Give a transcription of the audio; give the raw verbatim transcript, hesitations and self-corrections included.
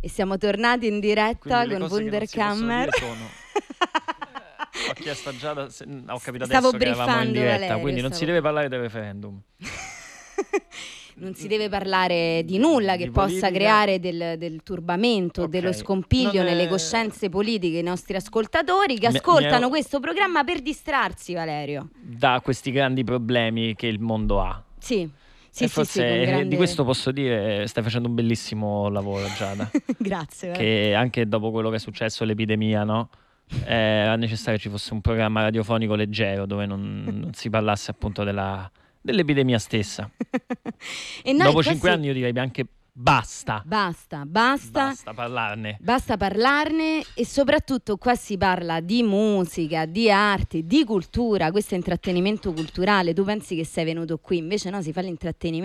E siamo tornati in diretta Quindi con le cose che non si possono Wunderkammer. dire sono... Ho chiesto a Giada, se- ho capito Stavo adesso che eravamo in briefando diretta, Valerio, quindi non si stavo- deve parlare del referendum. Non si deve parlare di nulla che Di possa politica. creare del, del turbamento, Ok. dello scompiglio Non è- nelle coscienze politiche dei nostri ascoltatori che Mi- ascoltano mi è- questo programma per distrarsi, Valerio. Da questi grandi problemi che il mondo ha. Sì, sì, e sì, forse sì, con eh, grande... di questo posso dire, stai facendo un bellissimo lavoro, Giada. Grazie, Valerio. Che anche dopo quello che è successo, l'epidemia, no? Era necessario che ci fosse un programma radiofonico leggero dove non, non si parlasse appunto della, dell'epidemia stessa. E noi Dopo qua cinque sì- anni io direi anche basta, Basta, basta. basta parlarne. Basta parlarne e soprattutto qua si parla di musica, di arte, di cultura, questo è intrattenimento culturale. Tu pensi che sei venuto qui, invece no, si fa l'intrattenimento